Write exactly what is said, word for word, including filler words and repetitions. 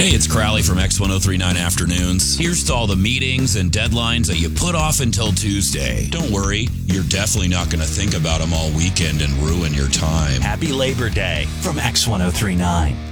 Hey, it's Crowley from X ten thirty-nine Afternoons. Here's to all the meetings and deadlines that you put off until Tuesday. Don't worry, you're definitely not going to think about them all weekend and ruin your time. Happy Labor Day from X ten thirty-nine.